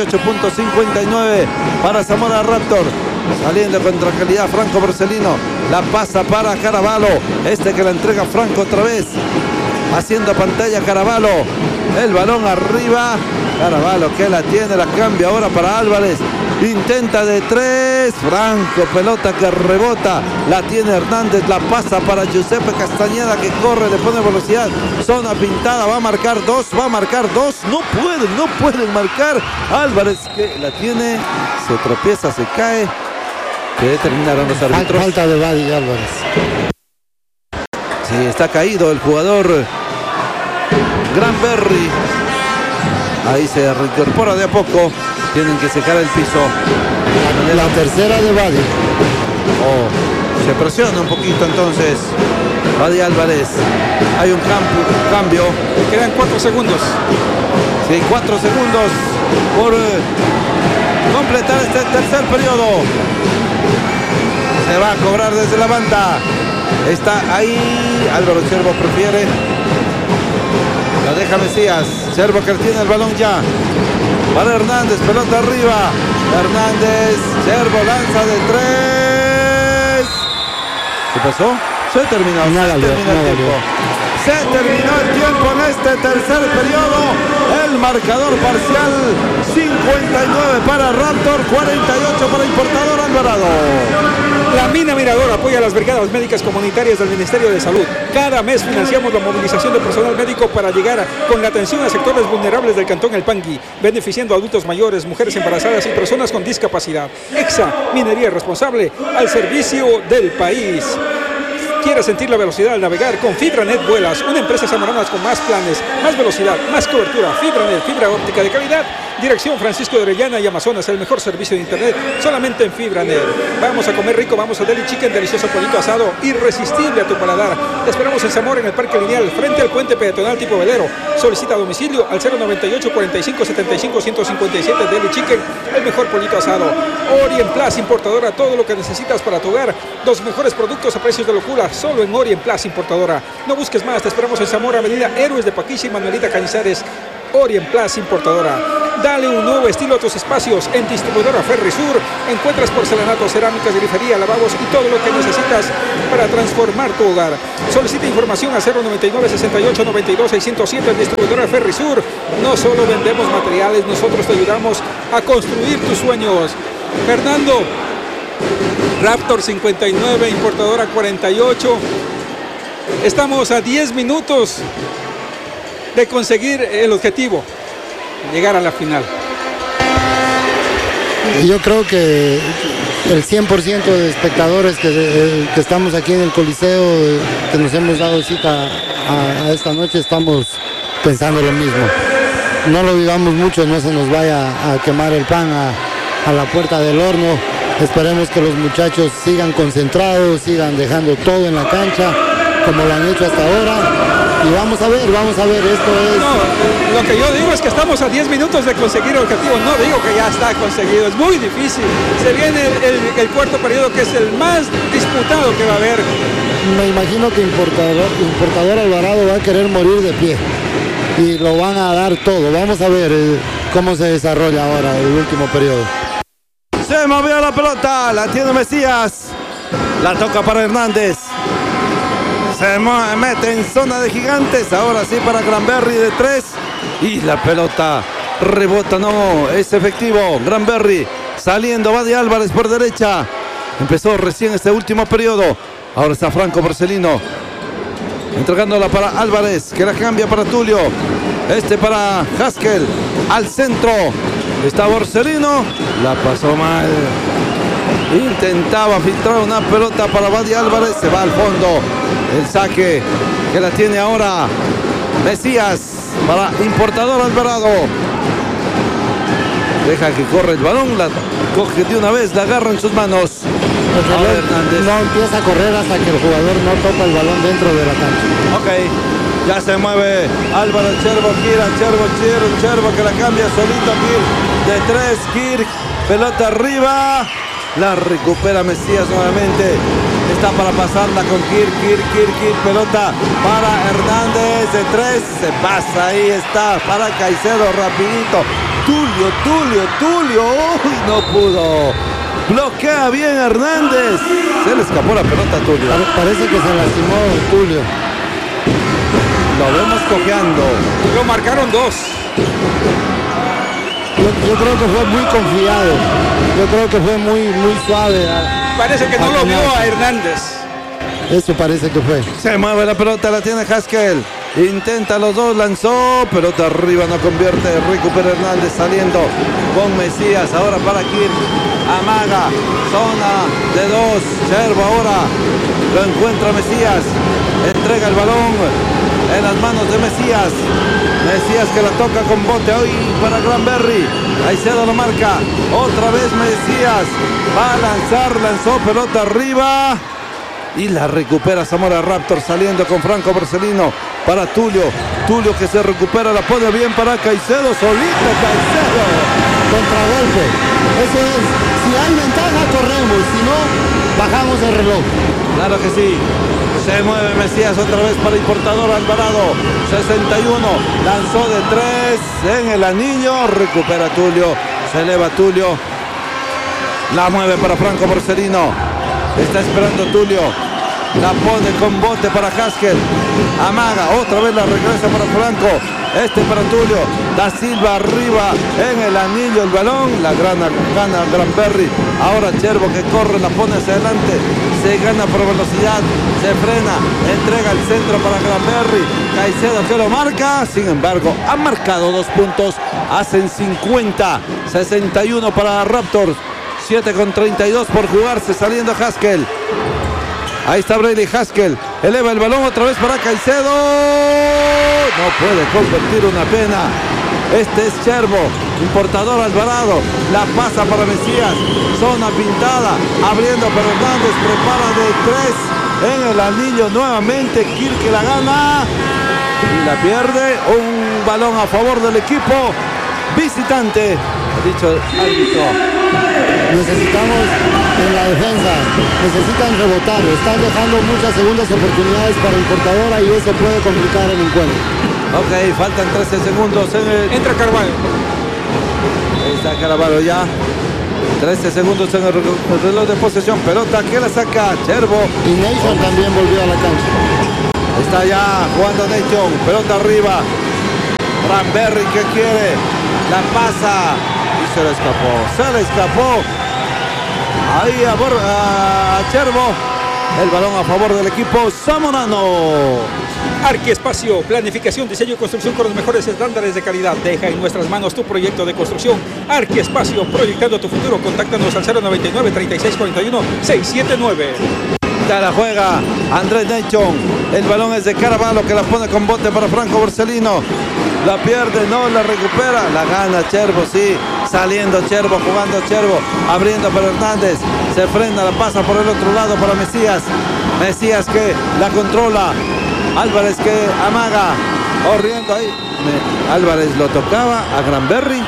48.59 para Zamora Raptor. Saliendo con tranquilidad Franco Borsellino. La pasa para Caraballo. Este que la entrega Franco otra vez. Haciendo pantalla Caraballo. El balón arriba. Caraballo que la tiene, la cambia ahora para Álvarez. Intenta de 3. Franco, pelota que rebota. La tiene Hernández, la pasa para Giuseppe Castañeda que corre, le pone velocidad. Zona pintada, va a marcar 2. No pueden marcar. Álvarez que la tiene, se tropieza, se cae. Que determinaron los árbitros. Falta de Buddy Álvarez. Sí, está caído el jugador Granberry. Ahí se reincorpora de a poco. Tienen que secar el piso. La tercera de Buddy. Se presiona un poquito entonces. Buddy Álvarez. Hay un cambio. Quedan 4 segundos. Sí, 4 segundos por completar este tercer periodo. Se va a cobrar desde la banda. Está ahí. Álvaro Cervo prefiere. La deja Mesías. Cervo que tiene el balón ya. Para Hernández, pelota arriba. Hernández, Cervo lanza de 3. ¿Qué pasó? Se terminó. Se terminó el tiempo en este tercer periodo. El marcador parcial 59 para Raptor, 48 para Importador Alvarado. La Mina Mirador apoya a las brigadas médicas comunitarias del Ministerio de Salud. Cada mes financiamos la movilización de personal médico para llegar con la atención a sectores vulnerables del Cantón El Pangui, beneficiando a adultos mayores, mujeres embarazadas y personas con discapacidad. EXA, minería responsable al servicio del país. ¿Quieres sentir la velocidad al navegar? Con FibraNet vuelas, una empresa zamorana con más planes, más velocidad, más cobertura. FibraNet, fibra óptica de calidad. Dirección Francisco de Orellana y Amazonas, el mejor servicio de internet solamente en FibraNet. Vamos a comer rico, vamos a Deli Chicken, delicioso pollito asado, irresistible a tu paladar. Te esperamos en Zamora, en el Parque Lineal, frente al puente peatonal tipo velero. Solicita a domicilio al 098 45 75 157. Deli Chicken, el mejor pollito asado. Orient Plus, importadora, todo lo que necesitas para tu hogar. Los mejores productos a precios de locura, solo en Orient Plus, importadora. No busques más, te esperamos en Zamora, Avenida Héroes de Paquicha y Manuelita Cañizares. Orient Plus, importadora. Dale un nuevo estilo a tus espacios. En Distribuidora Ferrisur encuentras porcelanato, cerámicas, grifería, lavabos y todo lo que necesitas para transformar tu hogar. Solicita información a 099 68 92 607 en Distribuidora Ferrisur. No solo vendemos materiales, nosotros te ayudamos a construir tus sueños. Fernando, Raptor 59, importadora 48. Estamos a 10 minutos de conseguir el objetivo, llegar a la final. Yo creo que el 100% de espectadores que estamos aquí en el Coliseo, que nos hemos dado cita a esta noche, estamos pensando lo mismo. No lo vivamos mucho, no se nos vaya a quemar el pan a la puerta del horno. Esperemos que los muchachos sigan concentrados, sigan dejando todo en la cancha, como lo han hecho hasta ahora. Y vamos a ver, esto es... No, lo que yo digo es que estamos a 10 minutos de conseguir el objetivo. No digo que ya está conseguido, es muy difícil. Se viene el cuarto periodo, que es el más disputado que va a haber. Me imagino que Importador Alvarado va a querer morir de pie y lo van a dar todo. Vamos a ver cómo se desarrolla ahora el último periodo. Se movió la pelota, la tiene Mesías, la toca para Hernández. Se mete en zona de gigantes, ahora sí para Granberry de 3. Y la pelota rebota, no, es efectivo. Granberry saliendo, va de Álvarez por derecha. Empezó recién este último periodo. Ahora está Franco Borsellino entregándola para Álvarez, que la cambia para Tulio. Para Haskell, al centro. Está Borsellino, la pasó mal. Intentaba filtrar una pelota para Badi Álvarez, se va al fondo. El saque que la tiene ahora Mesías para Importador Alvarado. Deja que corre el balón, la coge de una vez, la agarra en sus manos. Hernández no empieza a correr hasta que el jugador no toca el balón dentro de la cancha. Ok, ya se mueve Álvaro Chervo, gira Chervo que la cambia solito. Kirk de 3, Kirk, pelota arriba. La recupera Mesías nuevamente. Está para pasarla con Kirk, pelota para Hernández de 3. Se pasa, ahí está para Caicedo rapidito. Tulio. Uy, no pudo. Bloquea bien Hernández. Se le escapó la pelota a Tulio. Parece que se lastimó Tulio. Lo vemos cojeando. Lo marcaron 2. Yo creo que fue muy confiado. Yo creo que fue muy suave. Parece que no lo vio a Hernández. Eso parece que fue. Se mueve la pelota, la tiene Haskell. Intenta los dos, lanzó. Pelota arriba, no convierte. Recupera Hernández saliendo con Mesías. Ahora para Kirk. Amaga. Zona de 2. Chervo ahora. Lo encuentra Mesías. Entrega el balón en las manos de Mesías. Mesías que la toca con bote hoy para Granberry. Caicedo lo marca. Otra vez Mesías. Va a lanzar, lanzó pelota arriba. Y la recupera Zamora Raptor saliendo con Franco Borsellino para Tulio. Tulio que se recupera, la pone bien para Caicedo. Solito Caicedo. Contragolpe. Eso es. Si hay ventaja, corremos. Si no, bajamos el reloj. Claro que sí. Se mueve Mesías otra vez para Importador Alvarado. 61. Lanzó de 3 en el anillo. Recupera Tulio. Se eleva Tulio. La mueve para Franco Borsellino. Está esperando Tulio. La pone con bote para Haskell. Amaga. Otra vez la regresa para Franco. Para Tulio. Da Silva arriba en el anillo el balón. La gana Granberry. Ahora Chervo que corre, la pone hacia adelante. Se gana por velocidad. Se frena. Entrega el centro para Granberry. Caicedo que lo marca. Sin embargo, ha marcado 2 puntos. Hacen 50. 61 para Raptors. 7:32 por jugarse, saliendo Haskell. Ahí está Brady Haskell. Eleva el balón otra vez para Caicedo. No puede convertir, una pena. Es Chervo. Importador Alvarado. La pasa para Mesías. Zona pintada. Abriendo para Hernández. Prepara de 3 en el anillo nuevamente. Kirk que la gana. Y la pierde. balón a favor del equipo visitante. Ha dicho el árbitro. Necesitamos en la defensa, necesitan rebotar, están dejando muchas segundas oportunidades para Importadora y eso puede complicar el encuentro. Ok, faltan 13 segundos en el... Entra Carvalho. Ahí está Carvalho ya. 13 segundos en el reloj de posesión. Pelota que la saca Cherbo. Y Nation también volvió a la cancha. Está ya jugando Nation. Pelota arriba. Granberry que quiere. La pasa. Y se le escapó. Se le escapó. Ahí a Cherbo. El balón a favor del equipo zamorano. Arquiespacio, planificación, diseño y construcción con los mejores estándares de calidad. Deja en nuestras manos tu proyecto de construcción. Arquiespacio, proyectando tu futuro. Contáctanos al 099-3641-679. Ya la juega Andrés Nation. El balón es de Carvalho que la pone con bote para Franco Borsellino. La pierde, no la recupera. La gana Cherbo, sí. Saliendo Cherbo, jugando Cherbo. Abriendo para Hernández. Se frena, la pasa por el otro lado para Mesías. Mesías que la controla. Álvarez que amaga, corriendo ahí. Álvarez lo tocaba a Granberry.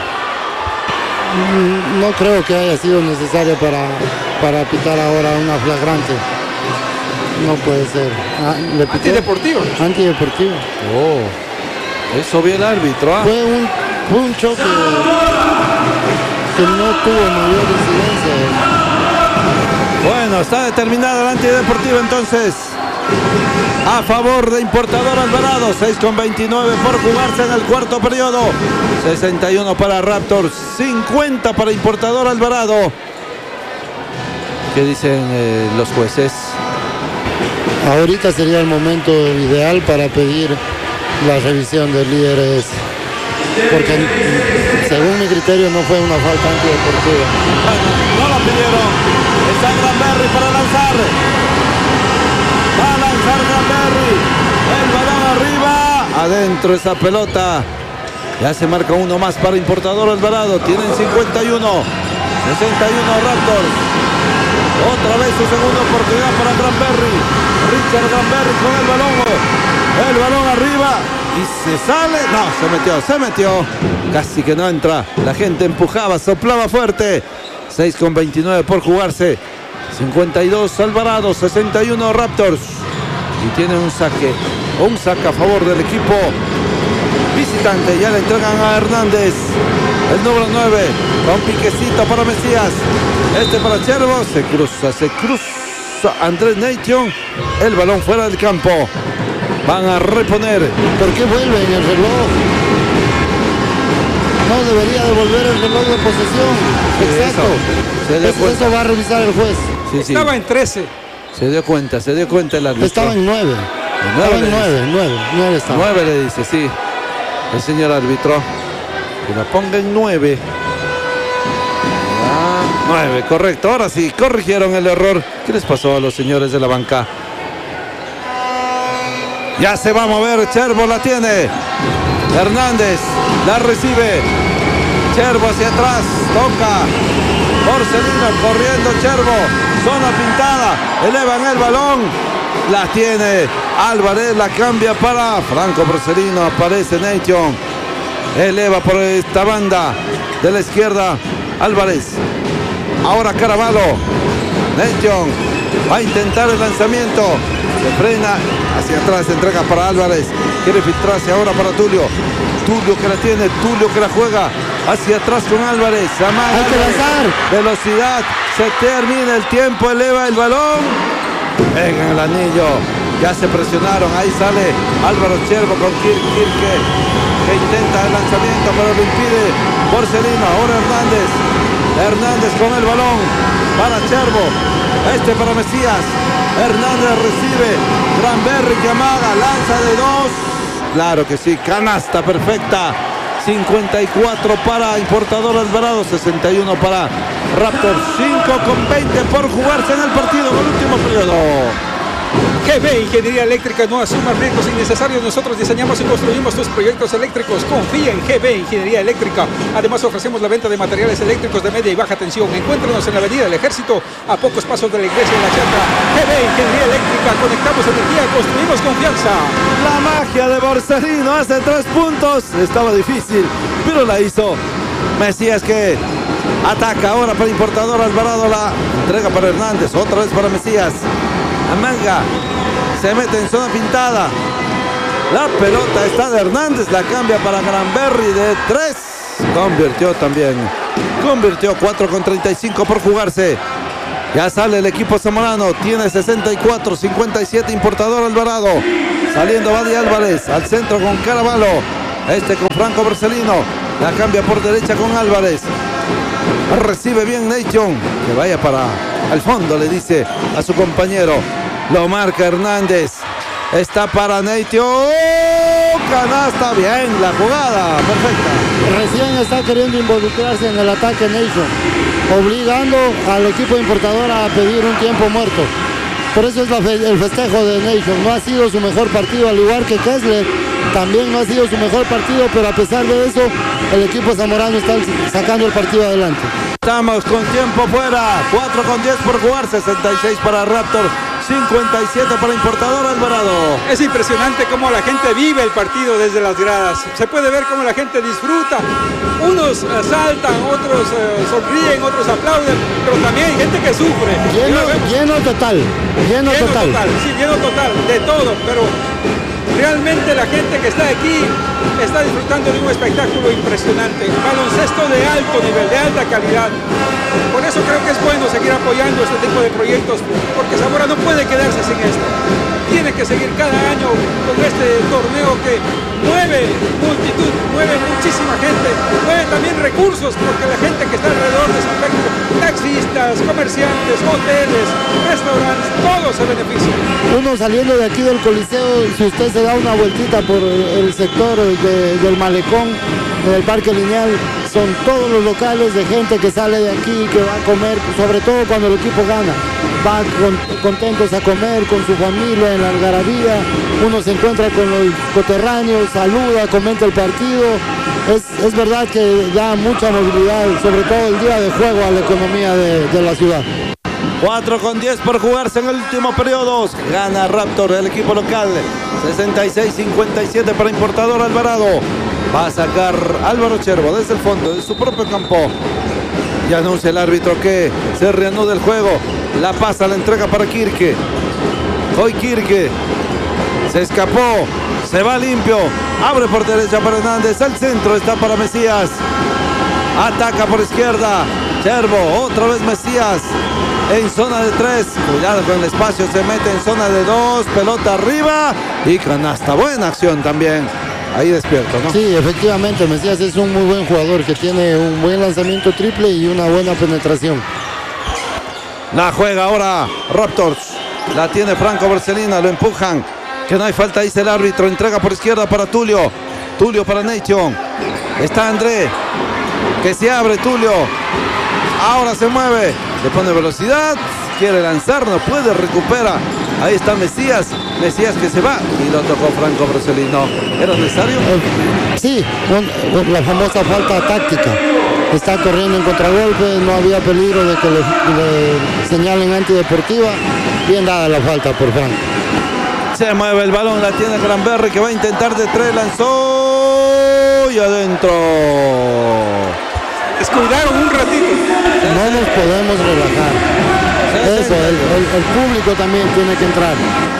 No creo que haya sido necesario para pitar ahora una flagrante. No puede ser. ¿Le pitó? Antideportivo. Antideportivo. Oh, eso vio el árbitro. Fue un choque que no tuvo mayor incidencia. Bueno, está determinada el antideportivo entonces. A favor de Importador Alvarado, 6:29 por jugarse en el cuarto periodo. 61 para Raptors, 50 para Importador Alvarado. ¿Qué dicen los jueces? Ahorita sería el momento ideal para pedir la revisión de líderes, porque según mi criterio no fue una falta antideportiva. Bueno, no la pidieron. Está Granberry para lanzar. Va a lanzar Granberry. El balón arriba. Adentro esa pelota. Ya se marca uno más para Importador Alvarado. Tienen 51. 61 Raptors. Otra vez su segunda oportunidad para Granberry. Richard Granberry con el balón. El balón arriba. Y se sale. No, se metió. Casi que no entra. La gente empujaba, soplaba fuerte. 6:29 por jugarse. 52 Alvarado, 61 Raptors. Y tiene un saque a favor del equipo visitante. Ya le entregan a Hernández. El número 9, con piquecito para Mesías. Este para Cherbo. Se cruza Andrés Nation. El balón fuera del campo. Van a reponer. ¿Por qué vuelve en el reloj? No debería devolver el reloj de posesión. Exacto. Eso va a revisar el juez. Sí. Estaba en 13. Se dio cuenta el árbitro. Estaba en 9. Estaba en 9 estaba. 9 le dice, sí. El señor árbitro. Que la ponga en 9. 9, correcto. Ahora sí, corrigieron el error. ¿Qué les pasó a los señores de la banca? Ya se va a mover. Cherbo la tiene. Hernández la recibe. Cherbo hacia atrás. Toca. Borsellino corriendo Cherbo. Zona pintada. Elevan el balón. La tiene Álvarez. La cambia para Franco Borsellino. Aparece Nation. Eleva por esta banda de la izquierda Álvarez. Ahora Carvalho. Nation va a intentar el lanzamiento. Se frena. Hacia atrás, entrega para Álvarez. Quiere filtrarse ahora para Tulio. Tulio que la tiene. Tulio que la juega. Hacia atrás con Álvarez. Hay que lanzar. Velocidad. Se termina el tiempo. Eleva el balón. Pega en el anillo. Ya se presionaron. Ahí sale Álvaro Cherbo con Kirke. Que intenta el lanzamiento, pero lo impide Borsellino. Ahora Hernández. Hernández con el balón. Para Cherbo. Este para Mesías. Hernández recibe. Granberry que amaga. Lanza de 2. Claro que sí. Canasta perfecta. 54 para Importador Alvarado. 61 para Raptors. 5:20 por jugarse en el partido. En el último periodo. GB Ingeniería Eléctrica, no asumas riesgos innecesarios. Nosotros diseñamos y construimos tus proyectos eléctricos. Confía en GB Ingeniería Eléctrica. Además ofrecemos la venta de materiales eléctricos de media y baja tensión. Encuéntranos en la Avenida del Ejército, a pocos pasos de la iglesia de la Chacra. GB Ingeniería Eléctrica, conectamos energía, construimos confianza. La magia de Borsellino hace 3 puntos. Estaba difícil, pero la hizo. Mesías que ataca ahora para Importador Alvarado, la entrega para Hernández, otra vez para Mesías. Amanga se mete en zona pintada. La pelota está de Hernández, la cambia para Granberry de 3. Convirtió también. Convirtió 4:35 por jugarse. Ya sale el equipo zamorano, tiene 64, 57 Importador Alvarado. Saliendo Badi Álvarez, al centro con Caravalo. Con Franco Borsellino. La cambia por derecha con Álvarez. Recibe bien Nation. Que vaya para el fondo, le dice a su compañero. Lo marca Hernández. Está para Nation. Canasta, bien la jugada, perfecta. Recién está queriendo involucrarse en el ataque Nation, obligando al equipo importador a pedir un tiempo muerto. Por eso es el festejo de Nation. No ha sido su mejor partido, al igual que Kessler. También no ha sido su mejor partido, pero a pesar de eso, el equipo zamorano está sacando el partido adelante. Estamos con tiempo fuera. 4:10 por jugar. 66 para Raptor, 57 para Importador Alvarado. Es impresionante cómo la gente vive el partido desde las gradas. Se puede ver cómo la gente disfruta. Unos saltan, otros sonríen, otros aplauden, pero también hay gente que sufre. Lleno total. Sí, lleno total, de todo, pero realmente la gente que está aquí está disfrutando de un espectáculo impresionante. Baloncesto de alto nivel, de alta calidad. Por eso creo que es bueno seguir apoyando este tipo de proyectos, porque Zamora no puede quedarse sin esto. Tiene que seguir cada año con este torneo que mueve multitud, mueve muchísima gente, mueve también recursos, porque la gente que está alrededor de este espectáculo, taxistas, comerciantes, hoteles, restaurantes, todos se benefician. Uno saliendo de aquí del Coliseo, si usted se da una vueltita por el sector del Malecón, del Parque Lineal, son todos los locales de gente que sale de aquí, que va a comer, sobre todo cuando el equipo gana. Van contentos a comer con su familia en la algarabía. Uno se encuentra con los coterráneos, saluda, comenta el partido. Es verdad que da mucha movilidad, sobre todo el día de juego, a la economía de la ciudad. 4:10 por jugarse en el último periodo. Gana Raptor, el equipo local. 66-57 para Importador Alvarado. Va a sacar Álvaro Cherbo desde el fondo de su propio campo. Y anuncia el árbitro que se reanuda el juego. La pasa, la entrega para Kirke. Hoy Kirke se escapó, se va limpio. Abre por derecha para Hernández. Al centro está para Mesías. Ataca por izquierda. Cherbo, otra vez Mesías. En zona de 3. Cuidado con el espacio, se mete en zona de 2. Pelota arriba y canasta. Buena acción también. Ahí despierto, ¿no? Sí, efectivamente, Mesías es un muy buen jugador que tiene un buen lanzamiento triple y una buena penetración. La juega ahora Raptors. La tiene Franco Borsellino, lo empujan. Que no hay falta, dice el árbitro. Entrega por izquierda para Tulio. Tulio para Nation. Está André. Que se abre Tulio. Ahora se mueve. Le pone velocidad. Quiere lanzar, no puede, recupera. Ahí está Mesías. Mesías que se va. Y lo tocó Franco Borsellino. ¿Era necesario? Sí, la famosa falta táctica. Está corriendo en contragolpe, no había peligro de que le señalen antideportiva. Bien dada la falta por Franco. Se mueve el balón, la tiene Granberry, que va a intentar de 3, lanzó y adentro. Descuidaron un ratito. No nos podemos relajar. Eso, el público también tiene que entrar.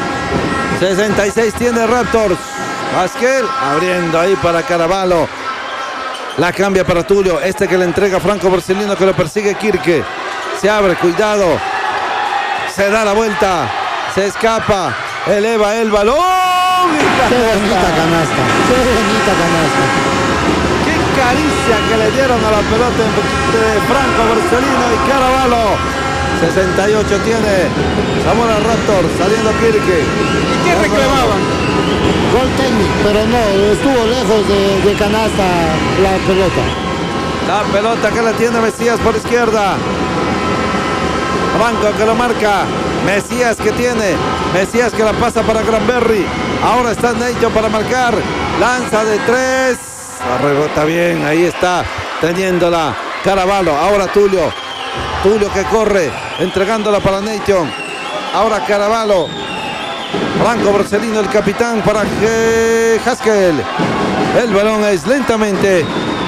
66 tiene Raptors. Vázquez abriendo ahí para Caravalo. La cambia para Tulio. Que le entrega Franco Borsellino, que lo persigue Kirke. Se abre, cuidado. Se da la vuelta. Se escapa. Eleva el balón. Qué bonita canasta. Qué bonita canasta. Qué caricia que le dieron a la pelota de Franco Borsellino y Caravalo. 68 tiene Zamora Raptors, saliendo Kirke. ¿Y qué reclamaban? Gol técnico, pero no, estuvo lejos de canasta la pelota. La pelota que la tiene Mesías por izquierda. Franco que lo marca. Mesías que tiene. Mesías que la pasa para Granberry. Ahora está Nation para marcar. Lanza de 3. La rebota bien. Ahí está teniéndola Caraballo. Ahora Tulio. Tulio que corre. Entregándola para Nation. Ahora Caraballo. Franco Borsellino, el capitán para Haskell. El balón es lentamente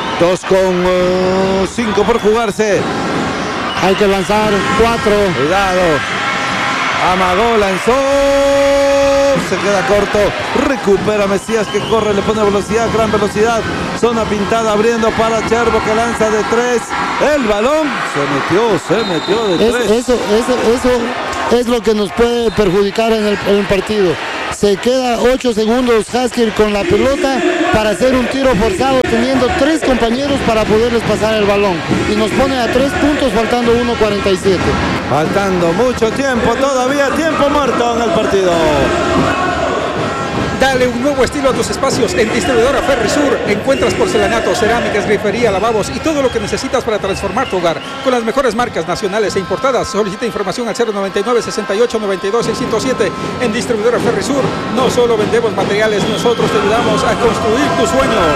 2,5 por jugarse. Hay que lanzar 4. Cuidado. Amagó, lanzó. Se queda corto. Recupera Mesías que corre, le pone velocidad, gran velocidad. Zona pintada abriendo para Cherbo que lanza de 3. El balón se metió de 3. Eso es lo que nos puede perjudicar en el partido. Se queda 8 segundos Haskell con la pelota para hacer un tiro forzado, teniendo 3 compañeros para poderles pasar el balón. Y nos pone a 3 puntos faltando 1:47. Faltando mucho tiempo, todavía tiempo muerto en el partido. Dale un nuevo estilo a tus espacios en Distribuidora Ferrisur. Encuentras porcelanatos, cerámicas, grifería, lavabos y todo lo que necesitas para transformar tu hogar. Con las mejores marcas nacionales e importadas. Solicita información al 099 68 92 607. En Distribuidora Ferrisur no solo vendemos materiales, nosotros te ayudamos a construir tus sueños.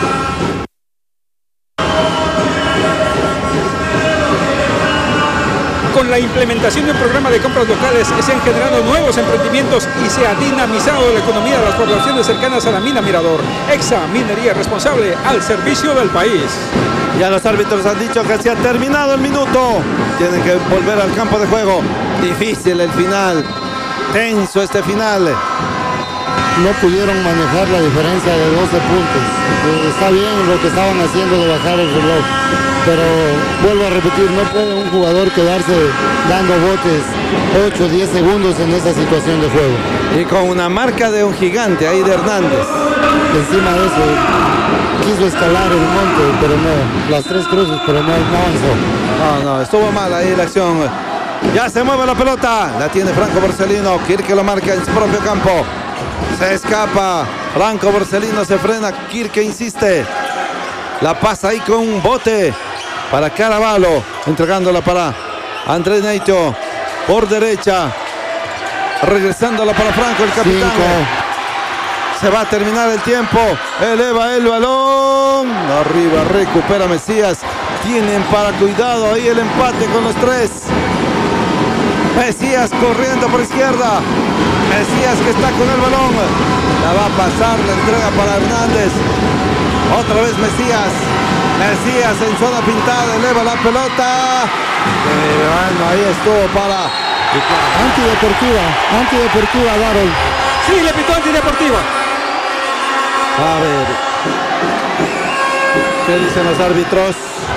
Con la implementación de un programa de compras locales se han generado nuevos emprendimientos y se ha dinamizado la economía de las poblaciones cercanas a la mina Mirador. Exa Minería responsable al servicio del país. Ya los árbitros han dicho que se ha terminado el minuto. Tienen que volver al campo de juego. Difícil el final. Tenso este final. No pudieron manejar la diferencia de 12 puntos. Está bien lo que estaban haciendo de bajar el reloj. Pero vuelvo a repetir, no puede un jugador quedarse dando botes 8 o 10 segundos en esa situación de juego. Y con una marca de un gigante ahí de Hernández. Encima de eso, quiso escalar el monte, pero no, las 3 cruces, pero no avanzó. No, estuvo mal ahí la acción. Ya se mueve la pelota, la tiene Franco Borsellino, Kirke lo marca en su propio campo. Se escapa, Franco Borsellino se frena, Kirke insiste. La pasa ahí con un bote para Caraballo, entregándola para André Neito por derecha, regresándola para Franco, el capitán. 5. Se va a terminar el tiempo, eleva el balón, arriba recupera Mesías, tienen para cuidado ahí el empate con los 3. Mesías corriendo por izquierda, Mesías que está con el balón, la va a pasar, la entrega para Hernández. Otra vez Mesías en zona pintada, eleva la pelota. Bueno, ahí estuvo para Antideportiva, Darol. Sí, le pitó antideportiva. A ver, ¿qué dicen los árbitros?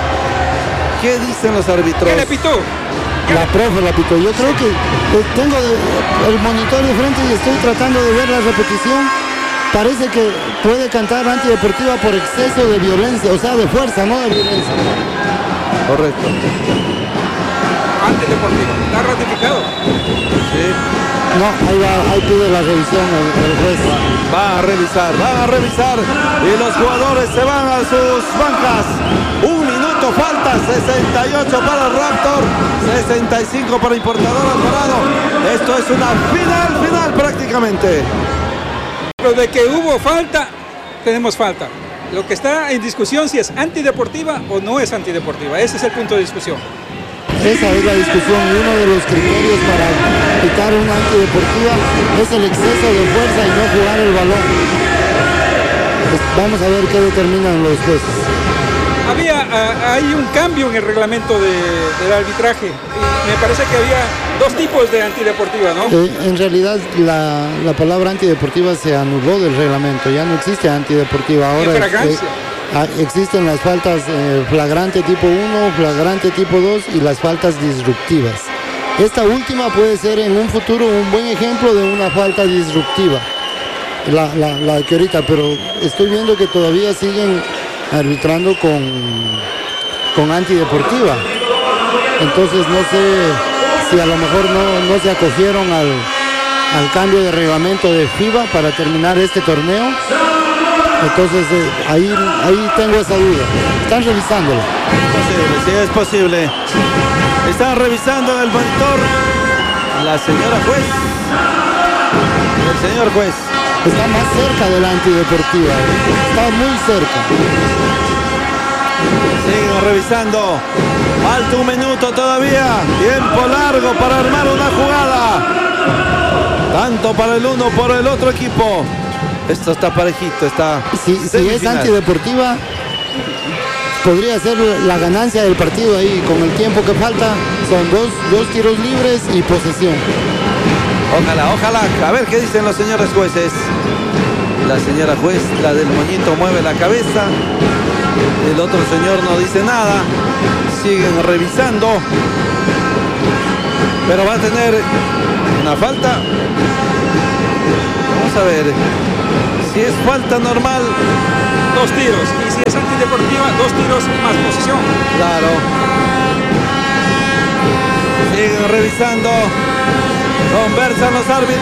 ¿Qué le pitó? La profe la pitó. Yo creo que tengo el monitor de frente y estoy tratando de ver la repetición. Parece que puede cantar antideportiva por exceso de violencia, o sea, de fuerza, no de violencia. Correcto. Antideportiva, está ratificado. Sí. No, ahí pide la revisión el juez. Van a revisar y los jugadores se van a sus bancas. 1 minuto falta, 68 para el Raptor, 65 para Importador Alvarado. Esto es una final prácticamente. Lo de que hubo falta, tenemos falta. Lo que está en discusión si es antideportiva o no es antideportiva. Ese es el punto de discusión. Esa es la discusión y uno de los criterios para quitar una antideportiva es el exceso de fuerza y no jugar el balón. Pues vamos a ver qué determinan los jueces. Hay un cambio en el reglamento del arbitraje. Y me parece que había 2 tipos de antideportiva, ¿no? En realidad la palabra antideportiva se anuló del reglamento. Ya no existe antideportiva. Ahora existen las faltas flagrante tipo 1, flagrante tipo 2 y las faltas disruptivas. Esta última puede ser en un futuro un buen ejemplo de una falta disruptiva. La que ahorita, pero estoy viendo que todavía siguen arbitrando con antideportiva. Entonces no sé si a lo mejor no se acogieron al cambio de reglamento de FIBA para terminar este torneo. Entonces ahí tengo esa duda. Están revisándola. Sí, es posible. Están revisando en el monitor La señora juez. El señor juez. Está más cerca de la antideportiva. Está muy cerca. Siguen revisando. Falta un minuto todavía. Tiempo largo para armar una jugada. Tanto para el uno por el otro equipo. Esto está parejito. Está si es antideportiva, podría ser la ganancia del partido ahí. Con el tiempo que falta, son dos tiros libres y posesión. Ojalá. A ver qué dicen los señores jueces. La señora juez, la del moñito, mueve la cabeza. El otro señor no dice nada. Siguen revisando. Pero va a tener una falta. Vamos a ver. Si es falta normal, 2 tiros. Y si es antideportiva, 2 tiros más posición. Claro. Siguen revisando. Conversan los árbitros.